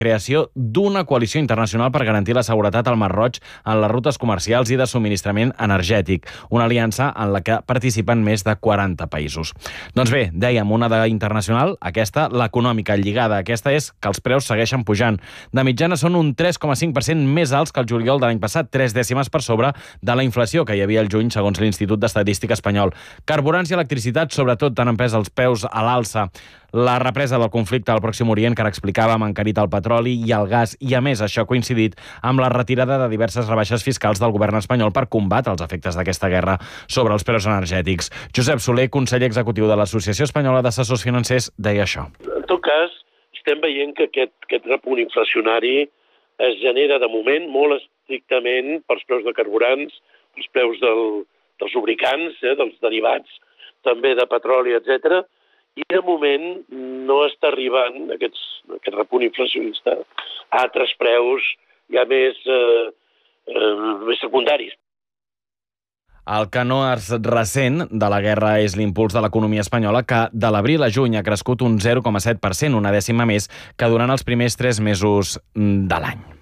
creació d'una coalició internacional per garantir la seguretat al Mar Roig en les rutes comercials i de subministrament energètic, una aliança en la que participen més de 40 països. Doncs bé, dèiem, una d'internacional, aquesta, l'econòmica lligada. Aquesta és que els preus segueixen pujant. De mitjana són un 3,5% més alts que el juliol de l'any passat, 3 dècimes per sobre de la inflació que hi havia al juny, segons l'Institut d'Estadística Espanyol. Carburants i electricitat, sobretot, han empès els peus a l'alça. La represa del conflicte al Pròxim Orient, que ara explicàvem, ha encarit el petroli i el gas, i a més això ha coincidit amb la retirada de diverses rebaixes fiscals del govern espanyol per combatre els efectes d'aquesta guerra sobre els preus energètics. Josep Soler, conseller executiu de l'Associació Espanyola d'Assessors Financers, deia això. En tot cas, estem veient que aquest repunt inflacionari es genera de moment molt estrictament pels preus de carburants, pels preus dels lubricants, dels derivats, també de petroli, etc. I de moment no està arribant aquest repunt inflacionista a altres preus ja més secundaris. El que no és recent de la guerra és l'impuls de l'economia espanyola, que de l'abril a juny ha crescut un 0,7%, una dècima més que durant els primers 3 mesos de l'any.